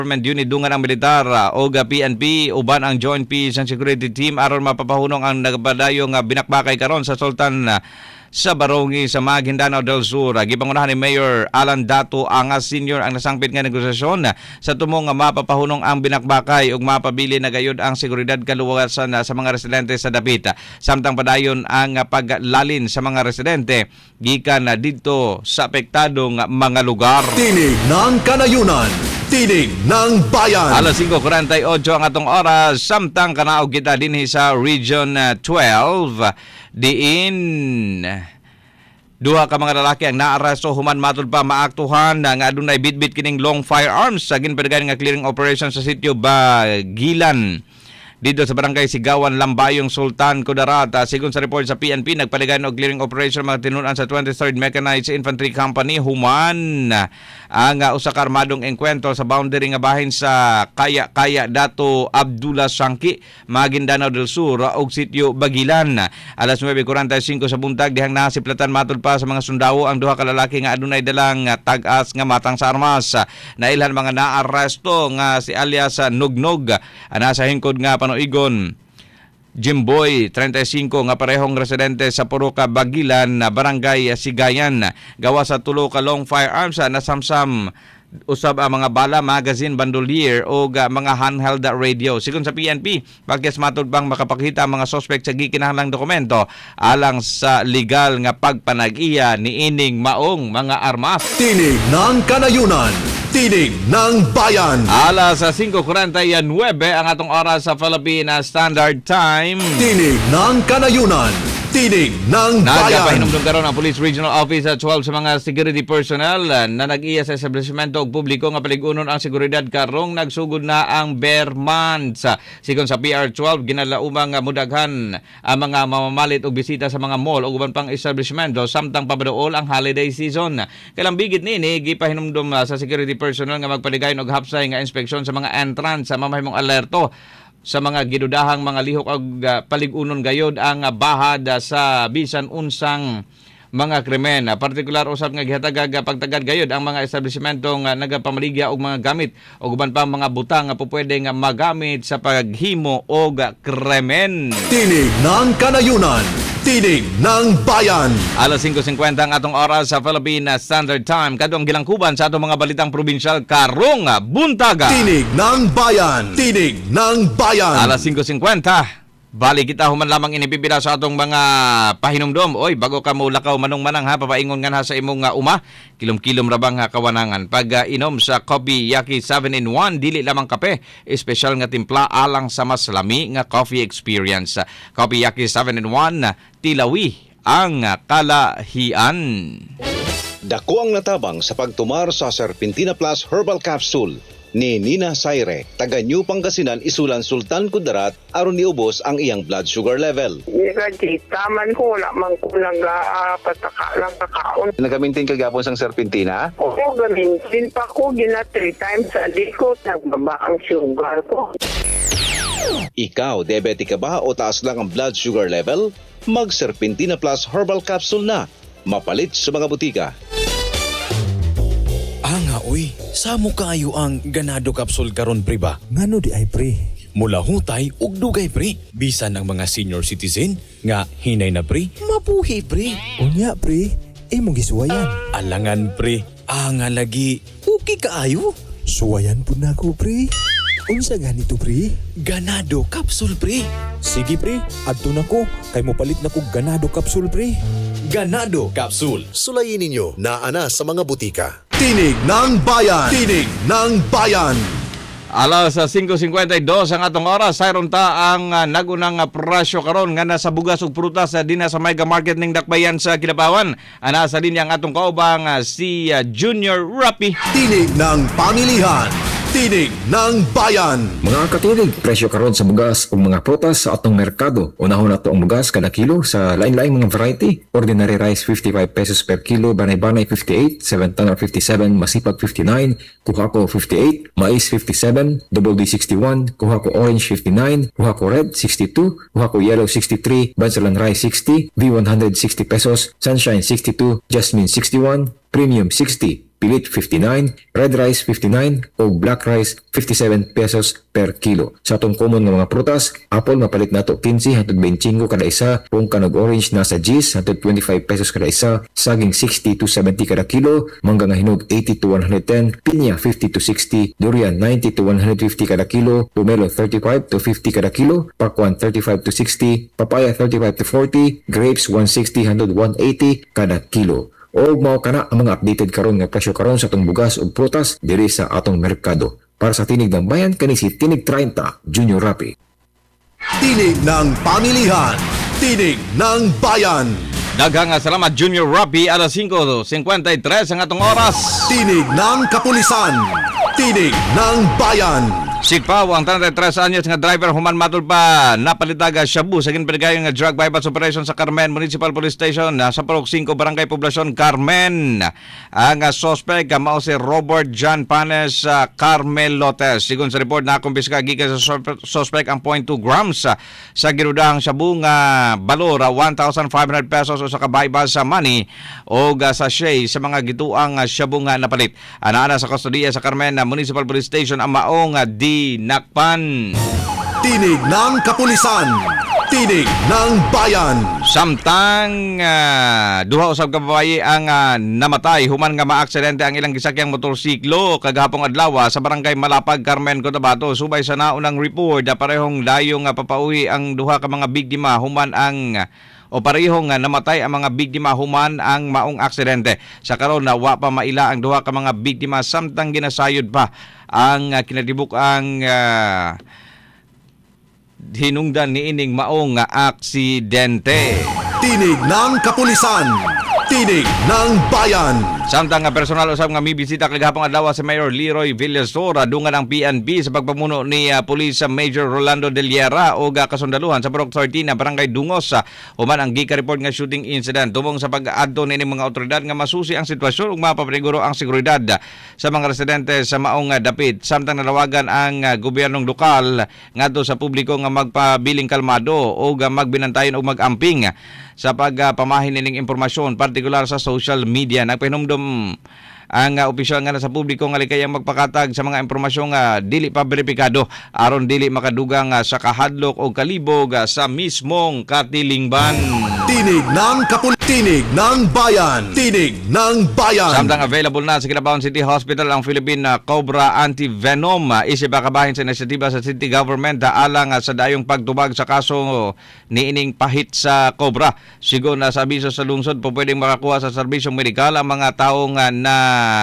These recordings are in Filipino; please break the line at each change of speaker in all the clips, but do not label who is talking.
Government unit dungan ang militar o PNP uban ang Joint Peace and Security Team aron mapapahunong ang nagpadayong binakbakay karon sa Sultan sa Barongi sa Maguindanao del Sur. Gipangunahan ni Mayor Alan Dato Angas Sr. ang nasangpit nga negosasyon sa tumong nga mapapahunong ang binakbakay ug mapabili na gayud ang seguridad kaluwasan sa mga residente sa dapit. Samtang padayon ang paglalin sa mga residente gikan didto sa apektadong mga lugar.
Tinig ng Kanayunan, tinig ng bayan.
Alas 5:48 ang atong oras, samtang kanaog kita dinhi sa Region 12 diin duha ka mga lalaki ang naaresto human matud pa maaktuhan nga adunay bitbit kining long firearms sa ginpadagan nga clearing operation sa sitio Bagilan dito sa barangay Sigawan, Lambayong, Sultan, Kudarat. Sigon sa report sa PNP, nagpaligan og clearing operation mga tinunan sa 23rd Mechanized Infantry Company human ang usa ka armadong engkwentro sa boundary nga bahin sa Kaya Dato Abdullah Sangki, Maguindanao del Sur og sitio Bagilan. Alas 9:45 sa buntag dihang nasiplatan matud pa sa mga sundao ang duha ka lalaki nga adunay dalang tag-as nga matang sa armas. Nailhan mga naaresto nga si alias Nugnog ana sa hingkod nga Igon Jimboy 35 nga parehong residente sa Puruka Bagilan na barangay Sigayan gawa sa tulo ka long firearms na samsam usab ang mga bala, magazine, bandolier o mga handheld radio. Sigon sa PNP, pagkes matud bang makapakita ang mga suspect sa gikinahanglang dokumento alang sa legal nga pagpanag-iya ni ining maong mga armas.
Tinig ng Kanayunan, tinig ng bayan.
Alas 5:49 ang atong oras sa Philippine Standard Time.
Tinig ng Kanayunan, tinig ng bayan.
Nagapahinumdum karon ang Police Regional Office at 12 sa mga security personnel na nag-iya sa establishmento og publiko nga paligunon ang seguridad karong nagsugod na ang bare months. Sigon sa PR12 ginalaumang mudaghan ang mga mamamalit og bisita sa mga mall ug uban pang establishmento samtang pabaduol ang holiday season. Kalambigit nini gipahinumdum sa security personnel nga magpaligayon og hapsay nga inspeksyon sa mga entrance sa mamahimong alerto sa mga gidudahang mga lihok ug paligunon gayod ang bahad sa bisan unsang mga krimen. Partikular usab nga gihatag pagtagad gayod ang mga establishmento nga nagapamaligya og mga gamit ug uban pa mga butang nga pupwede nga magamit sa paghimo og krimen.
Tinig ng Kanayunan, tinig ng bayan.
Alas 5:50 ang atong oras sa Philippine Standard Time. Kadtong gilangkuban sa atong mga balitang probinsyal karong buntaga.
Tinig ng bayan, tinig ng bayan.
Alas 5:50. Bali kita human lamang inipipila sa atong mga pahinumdom. Oy, bago ka mo lakaw manong manang ha, papaingon nga na sa imong uma, kilom-kilom rabang ha kawanangan. Pag inom sa Coffee Yaki 7-in-1, dili lamang kape, espesyal nga timpla alang sa mas lami nga coffee experience. Coffee Yaki 7-in-1, tilawi ang kalahian.
Dako ang natabang sa pagtumar sa Serpentina Plus Herbal Capsule ni Nina Saire, taga New Pangasinan, Isulan, Sultan Kudarat, aron niubos ang iyang blood sugar level.
Taman ko, lamang ko lang pataka lang kakaon.
Nagamintin ka gapon sang Serpentina?
Oo, gamintin pa ko, 3 times a day ko, nagbaba ang sugar ko.
Ikaw, diabetic ka ba o taas lang ang blood sugar level? Mag Serpentina Plus Herbal Capsule na, mapalit sa mga butika.
Nga uy, samo kaayo ang ganado kapsul karon pre ba?
Ngano di ay pre?
Mula hutay ug dugay pre. Bisan ang mga senior citizen nga hinay na pre, mabuhi pre.
Unya pre, imong gisuwayan.
Alangan pre, nga lagi okay kaayo.
Suwayan pud nako pre. Unsa ganito pre?
Ganado kapsul pre.
Sige pre, adto nako kay mo palit nako ganado kapsul pre.
Ganado kapsul.
Sulayin ninyo na ana sa mga butika.
Tinig ng bayan, tinig ng bayan.
Alas 5:52 ang atong oras. Sayron ta ang nagunang presyo karon nga nasa bugas ug prutas dinha sa Mega Market ning Dakbayan sa Kilapawan. Ana sa linya ang atong kaubang si Junior Rapi.
Tinig ng pamilihan, tinig ng bayan.
Mga katinig, presyo karon sa bugas ug mga prutas sa atong merkado. Unahon nato ang bugas kada kilo sa lain-laing mga variety. Ordinary rice 55 pesos per kilo, banay-banay 58, 7 tanner 57, masipag 59, kuhako 58, mais 57, double D 61, kuhako orange 59, kuhako red 62, kuhako yellow 63, bansalan rice 60, V100 60 pesos, sunshine 62, jasmine 61, premium 60. pilit 59, red rice 59 o black rice 57 pesos per kilo. Sa atong common nga mga prutas, apple mapalit nato 15 hangtod 25 kada isa, kung kanog orange nasa 10 hangtod 25 pesos kada isa, saging 60 to 70 kada kilo, mangga nga hinog 80 to 110, pinya 50 to 60, durian 90 to 150 kada kilo, pomelo 35 to 50 kada kilo, pakwan 35 to 60, papaya 35 to 40, grapes 160 hangtod 180 kada kilo. O mao kana ang mga updated karon nga presyo karon sa atong bugas ug prutas diri sa atong merkado. Para sa Tinig ng Bayan, kani si Tinig 30 Junior Rapi.
Tinig ng Pamilihan. Tinig ng Bayan.
Daghang salamat Junior Rapi, alas 5:53 ang atong oras.
Tinig ng Kapulisan. Tinig ng Bayan.
Sigpaw ang 33 anyos nga driver human matul pa napalitaga Shabu sa ginpanigayon nga drug bypass operation sa Carmen Municipal Police Station sa Purok 5 Barangay Poblacion Carmen. Ang suspect mao si Robert John Panes Carmel Lotes. Sigon sa report na kumpiska gikan sa suspect ang 0.2 grams sa ginudahang Shabu nga balor 1,500 pesos o sa bypass sa money o sa sachet sa mga gituang Shabu nga napalit. Ana sa kustodiya sa Carmen Municipal Police Station ang maong Nakpan.
Tinig ng Kapulisan. Tinig ng Bayan.
Samtang duha usab ka babaye ang namatay human nga maaksidente ang ilang gisakyang motorsiklo kagahapong adlaw sa barangay Malapag, Carmen, Cotabato. Subay sa naunang report parehong dayong papauwi ang duha ka mga biktima human ang o parehong namatay ang mga biktima human ang maong aksidente. Sa karon wa pa maila ang duha ka mga biktima samtang ginasayod pa ang kinatibuk ang hinungdan niining maong aksidente.
Tinig ng Kapulisan. Tinig ng Bayan.
Samtang personal usab nga mibisita kagahapon adlaw si Mayor Leroy Villasora dungan ang PNP sa pagpamuno ni Police Major Rolando De Liera o kasundaluhan sa Purok 13 Barangay Dungos human ang gika-report nga shooting incident tumong sa pag-adto ni mga otoridad nga masusi ang sitwasyon ug mapapaniguro ang seguridad sa mga residente sa maong dapit. Samtang nalawagan ang gobyernong lokal ngadto sa publiko nga magpabiling kalmado o magbinantayon o magamping sa pagpamahin nining impormasyon partikular sa social media. Nagpahinumdum ang opisyal nga sa publiko nga likayang magpakatag sa mga impormasyon nga dili pa beripikado aron dili makadugang sa kahadlok o kalibog sa mismong katilingban.
Tinig ng Tinig ng Bayan. Tinig ng Bayan.
Samtang available na sa Kilabaon City Hospital ang Philippine Cobra Anti-Venom. Isip kabahin sa inisyatiba sa city government alang sa dayong pagtubag sa kaso niining pahit sa Cobra. Sigon na sa abiso sa lungsod po pwedeng makakuha sa serbisyong medikal ang mga taong na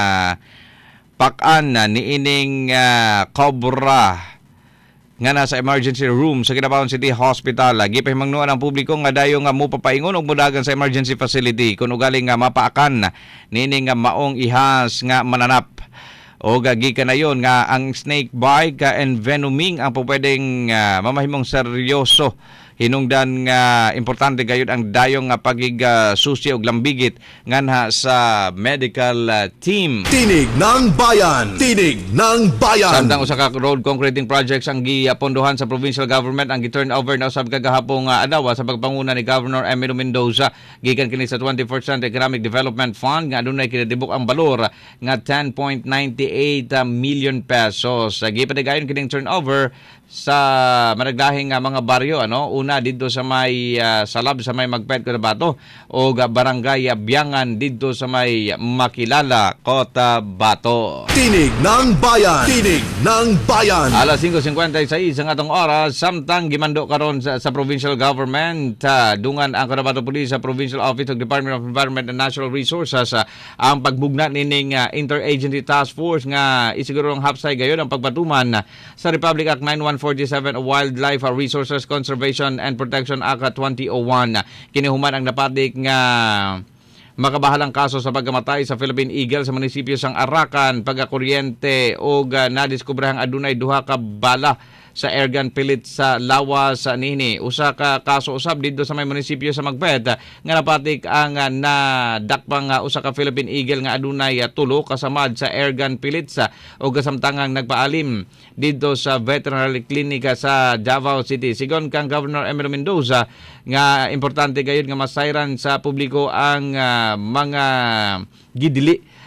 pakan niining Cobra nga nasa emergency room sa Kidapawan City Hospital. Gipahimangnuan ang publiko nga dayon nga mopapaingon og mudagan sa emergency facility kung ugaling nga mapaakan nining nga maong ihas nga mananap. O gikan na yon nga ang snake bite and venoming ang pwedeng mamahimong seryoso. Hinungdan nga importante gayud ang dayong nga pagig susi og lambigit nganha sa medical team.
Tinig ng Bayan. Tinig ng Bayan.
Samtang usa ka road concreting projects ang gipondohan sa provincial government ang gi-turn over na usab kagahapong adlaw sa pagpanguna ni Governor Emilio Mendoza gikan kini sa 21st Economic Development Fund nga adunay kinatibuk ang balor nga 10.98 million pesos. Gipadayon kining turnover sa managdahing mga baryo una didto sa may Salab sa may Magpet Cotabato o barangay Biangan didto sa may Makilala Cotabato.
Tinig ng Bayan. Tinig ng Bayan.
Alas 5:56 ang atong oras samtang gimando karon sa provincial government dungan ang Cotabato Police sa Provincial Office of Department of Environment and Natural Resources ang pagbugna nining Interagency Task Force nga isigurong hapsay gayon ang pagpatuman sa Republic Act 9147 o Wildlife Resources Conservation and Protection Act 2001. Kinihuman ang napadik nga makabahalang kaso sa pagkamatay sa Philippine Eagle sa munisipyo sang Arakan, pagkakuryente o nadiskubrehang adunay duha ka bala sa airgun pellet sa lawas nini. Usa ka kaso usab didto sa may munisipyo sa Magpet nga napatik ang nadakpang usa ka Philippine Eagle nga adunay tulo kasamad sa airgun pellets o kasamtangang nagpaalim didto sa veterinary clinic sa Davao City. Sigon kang Governor Emilio Mendoza nga importante gayud nga masayran sa publiko ang mga gidili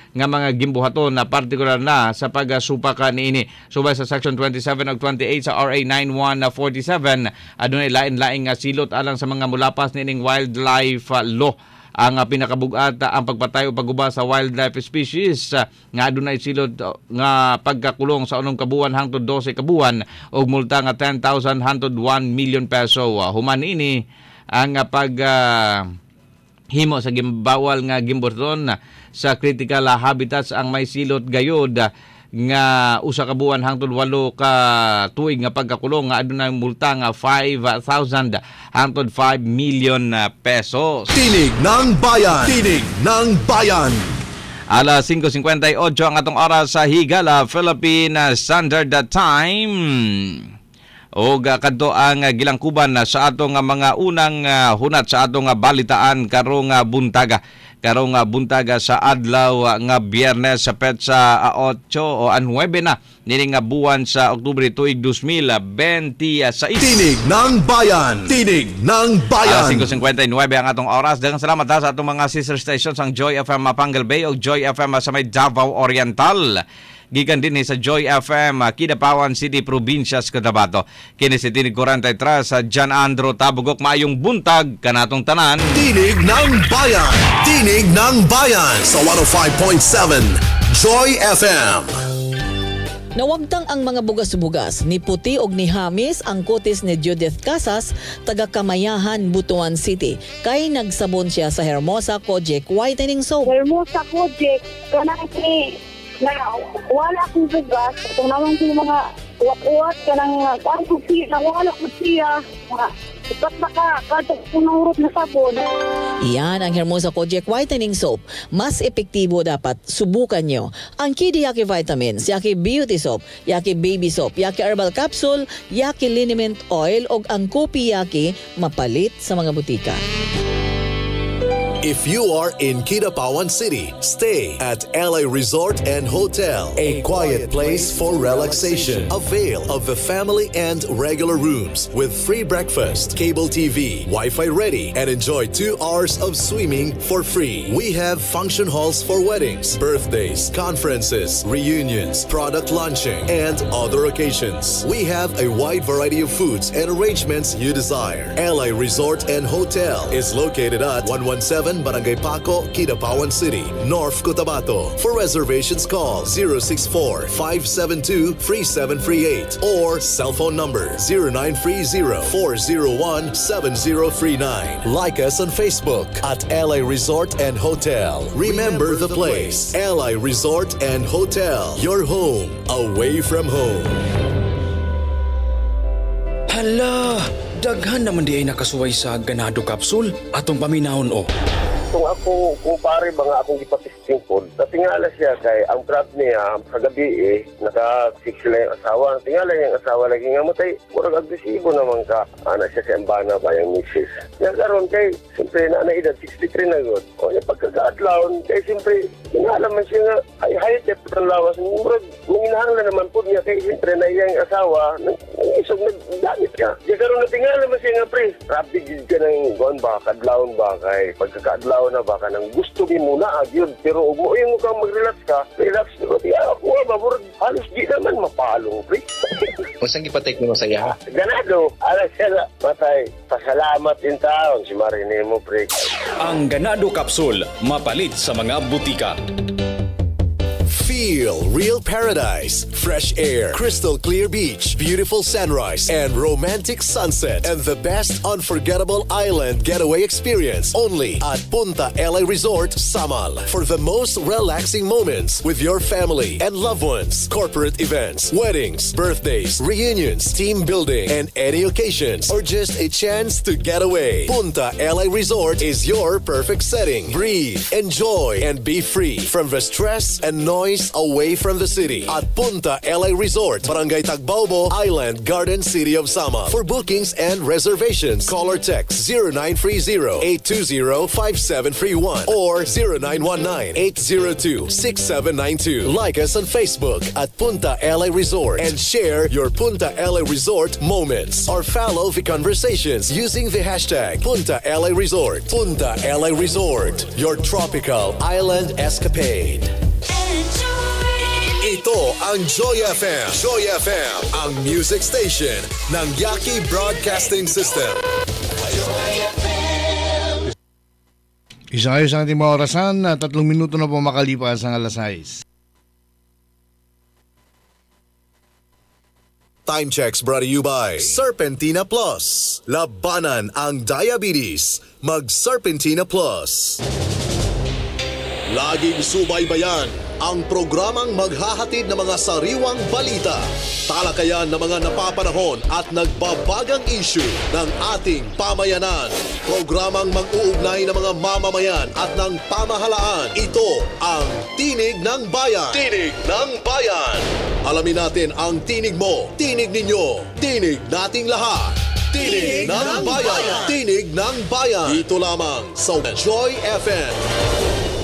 nga mga gimbuhaton na partikular na sa pagsupa niini. Subay sa Section 27 ug 28 sa RA 9147 adunay lain-laing nga silot alang sa mga mulapas niining wildlife law. Ang pinakabugat ang pagpatay o pagguba sa wildlife species nga adunay silot nga pagkakulong sa 6 kabuan hangtod 12 kabuan ug multa nga 10,000 hangtod 1 million peso. Human ini ang himo sa gimbawal nga gimbuhaton sa critical habitats ang may silot gayod nga usa ka buwan hangtod 8 ka tuig nga pagkakulong nga adunay multa nga 5,000 hangtod 5 million pesos.
Tinig ng Bayan. Tinig ng Bayan.
Alas 5:58 ang atong oras sa Higala, Philippine Standard Time. O kadto ang gilangkuban sa atong mga unang hunat sa atong balitaan karong buntaga. Karong buntaga sa adlaw nga Biyernes sa petsa 8 o 9 na nini nga buwan sa Oktubre tuig 2026.
Tinig ng Bayan. Tinig ng Bayan.
5:59 ang atong oras. Daghang salamat sa atong mga sister stations ang Joy FM Mapangal Bay o Joy FM sa may Davao Oriental. Gikan din sa Joy FM Kidapawan City, Provincias, Cotabato. Kini si Tinig 43 sa John Andrew Tabugok. Maayong buntag kanatong tanan.
Tinig ng Bayan. Tinig ng Bayan sa 105.7 Joy FM.
Nawagtang ang mga bugas-bugas ni Puti og ni Hamis ang kutis ni Judith Casas taga Kamayahan, Butuan City. Kay nagsabon siya sa Hermosa Kojic Whitening Soap.
Hermosa Kojic, kanang na wala akong bugas. Itong naman ko mga uwat-uwat ka ng kusiya, wala kusiya. Ipat na ka, kadto punurot na sabon.
Iyan ang Hermosa Kojic Whitening Soap. Mas epektibo dapat subukan nyo. Ang Kidi Yaki Vitamins, Yaki Beauty Soap, Yaki Baby Soap, Yaki Herbal Capsule, Yaki Liniment Oil, o ang Kopi Yaki mapalit sa mga butika.
If you are in Kidapawan City, stay at LA Resort and Hotel, a quiet place for relaxation. Avail of the family and regular rooms with free breakfast, cable TV, Wi-Fi ready, and enjoy 2 hours of swimming for free. We have function halls for weddings, birthdays, conferences, reunions, product launching, and other occasions. We have a wide variety of foods and arrangements you desire. LA Resort and Hotel is located at 117 Barangay Paco, Kidapawan City, North Cotabato. For reservations, call 064-572-3738 or cell phone number 0930-401-7039. Like us on Facebook at LA Resort and Hotel. Remember the place, LA Resort and Hotel. Your home, away from home.
Hala, daghan naman di ay nakasuway sa ganado capsule atong paminahon o.
Kung ako, kumpare ba nga akong ipatisting po, natingala siya kay ang trap niya sa gabi naka-fix sila yung asawa. Natingala yung asawa lagi nga matay, murag agresibo naman ka. Anak siya sa embana ba yung misis. Nga karon kay, siyempre na edad 63 na good. O yung pagkakaadlaw, kay siyempre, tingala man siya nga, ay hayat yung lawas. Murag, manginahan na naman po niya kay siyempre na iyang asawa, isog nagdamit ka. Kaya karon natingala man siya nga pre, rapid ka ng guan ba, kadlawon ba, kay pagkakaadlaw na baka nang gusto mo muna agyod pero ug mo yung kang mag-relax ka relax ko di ako ba halos di naman mapalong pre.
Unsang gipatek nimo sa iya?
Ganado ala siya patay pasalamat din taon si Marine mo pre.
Ang ganado capsule mapalit sa mga butika.
Feel real paradise, fresh air, crystal clear beach, beautiful sunrise, and romantic sunset, and the best unforgettable island getaway experience only at Punta LA Resort, Samal. For the most relaxing moments with your family and loved ones, corporate events, weddings, birthdays, reunions, team building, and any occasions, or just a chance to get away. Punta LA Resort is your perfect setting. Breathe, enjoy, and be free from the stress and noise away from the city at Punta LA Resort, Barangay Tagbaobo Island, Garden City of Sama. For bookings and reservations, call or text 0930-820-5731 or 0919-802-6792. Like us on Facebook at Punta LA Resort and share your Punta LA Resort moments or follow the conversations using the hashtag Punta LA Resort. Punta LA Resort, your tropical island escapade. Ito ang Joy FM. Joy FM, ang music station ng Yaki Broadcasting System.
Isa-ayos ang ating mga orasan. 3 minuto na po makalipas ang alas 6.
Time checks brought to you by Serpentina Plus. Labanan ang diabetes. Mag-Serpentina Plus. Laging subaybayan ang programang maghahatid ng mga sariwang balita, talakayan ng mga napapanahon at nagbabagang issue ng ating pamayanan. Programang mag-uugnay ng mga mamamayan at ng pamahalaan. Ito ang Tinig ng Bayan. Tinig ng Bayan. Alamin natin ang tinig mo, tinig ninyo, tinig nating lahat. Tinig ng Bayan. Tinig ng Bayan. Dito lamang sa Joy FM.